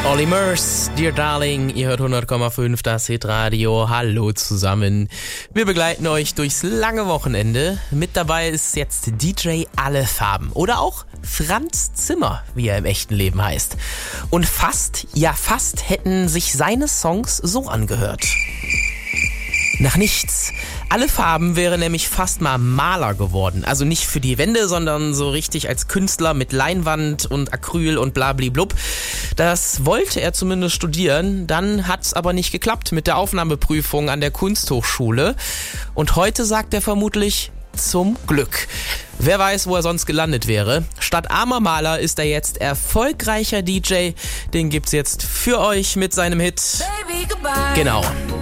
Olly Murs, Dear Darling, ihr hört 100,5 das Hitradio. Hallo zusammen. Wir begleiten euch durchs lange Wochenende. Mit dabei ist jetzt DJ Alle Farben oder auch Franz Zimmer, wie er im echten Leben heißt. Und fast hätten sich seine Songs so angehört. Nach nichts. Alle Farben wäre nämlich fast mal Maler geworden. Also nicht für die Wände, sondern so richtig als Künstler mit Leinwand und Acryl und blablablub. Das wollte er zumindest studieren. Dann hat's aber nicht geklappt mit der Aufnahmeprüfung an der Kunsthochschule. Und heute sagt er vermutlich zum Glück. Wer weiß, wo er sonst gelandet wäre. Statt armer Maler ist er jetzt erfolgreicher DJ. Den gibt's jetzt für euch mit seinem Hit. Baby, goodbye. Genau.